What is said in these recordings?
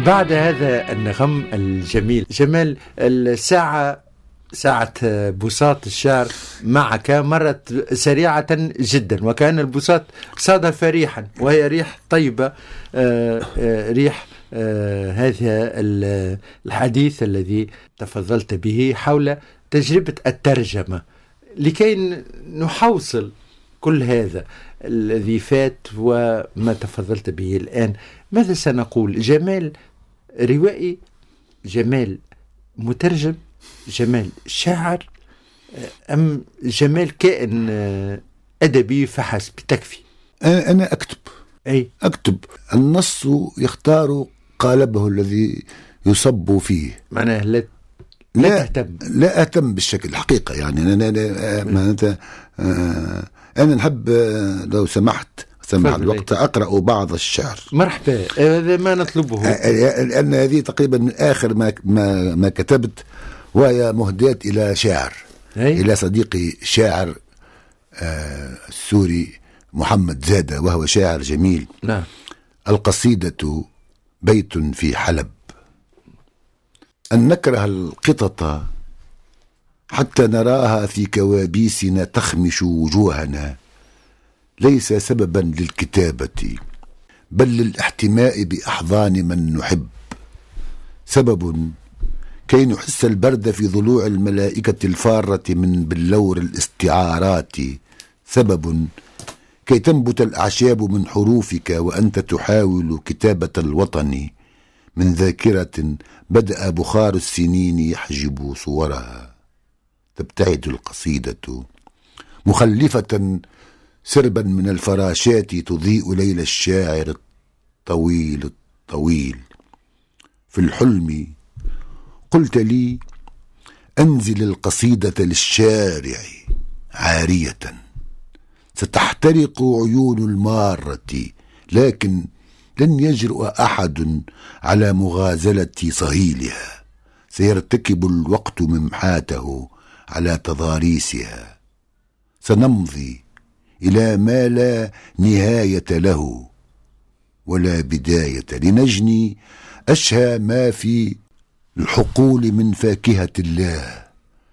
بعد هذا النغم الجميل جمال، ساعة بساط الشعر معك مرت سريعة جدا، وكان البساط صادف ريحا وهي ريح طيبة، ريح هذا الحديث الذي تفضلت به حول تجربة الترجمة، لكي نحوصل كل هذا الذي فات وما تفضلت به الآن. ماذا سنقول؟ جمال روائي، جمال مترجم، جمال شاعر، أم جمال كائن أدبي فحسب تكفي؟ أنا أكتب النص يختار قالبه الذي يصب فيه. معناه لا أهتم بالشكل الحقيقة. يعني أنا نحب لو سمحت الوقت أقرأ بعض الشعر. مرحبا، هذا ما نطلبه، لأن هذه تقريبا من آخر ما كتبت، وهي مهداة إلى شاعر، إلى صديقي شاعر السوري محمد زادة، وهو شاعر جميل. نعم. القصيدة بيت في حلب: أن نكره القطط حتى نراها في كوابيسنا تخمش وجوهنا ليس سببا للكتابة، بل للاحتماء بأحضان من نحب، سبب كي نحس البرد في ضلوع الملائكة الفارة من بلور الاستعارات، سبب كي تنبت الأعشاب من حروفك وأنت تحاول كتابة الوطن من ذاكرة بدأ بخار السنين يحجب صورها. تبتعد القصيدة مخلفة سربا من الفراشات تضيء ليل الشاعر الطويل. في الحلم قلت لي أنزل القصيدة للشارع عارية، ستحترق عيون المارة، لكن لن يجرؤ أحد على مغازلة صهيلها، سيرتكب الوقت ممحاته على تضاريسها. سنمضي إلى ما لا نهاية له ولا بداية، لنجني أشهى ما في الحقول من فاكهة الله،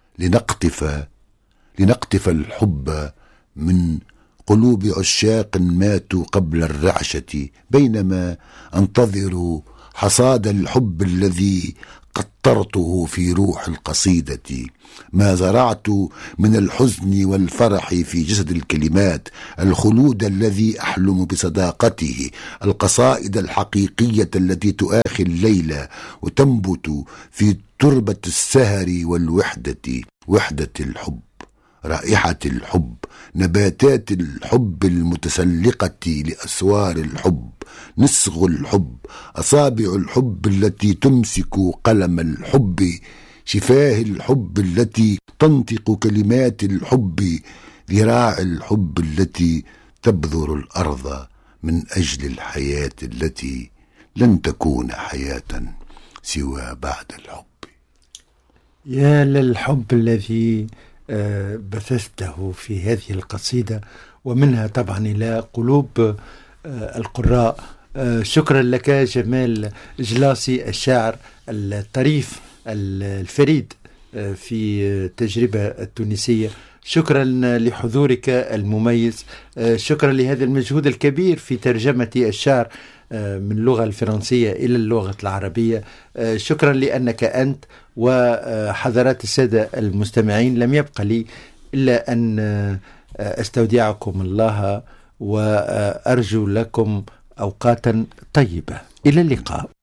لنقطف الحب من قلوب عشاق ماتوا قبل الرعشة، بينما أنتظر حصاد الحب الذي قطرته في روح القصيدة. ما زرعت من الحزن والفرح في جسد الكلمات، الخلود الذي أحلم بصداقته، القصائد الحقيقية التي تؤاخي الليل وتنبت في تربة السهر والوحدة، وحدة الحب، رائحة الحب، نباتات الحب المتسلقة لأسوار الحب، نسغ الحب، أصابع الحب التي تمسك قلم الحب، شفاه الحب التي تنطق كلمات الحب، ذراع الحب التي تبذر الأرض من أجل الحياة التي لن تكون حياة سوى بعد الحب. يا للحب الذي بثثته في هذه القصيدة، ومنها طبعا إلى قلوب القراء. شكرا لك جمال جلاسي، الشاعر الطريف الفريد في التجربة التونسية. شكرا لحضورك المميز، شكرا لهذا المجهود الكبير في ترجمة الشعر من اللغة الفرنسية إلى اللغة العربية. شكرا لأنك أنت وحضرات السادة المستمعين. لم يبقى لي إلا أن أستودعكم الله وأرجو لكم أوقاتا طيبة. إلى اللقاء.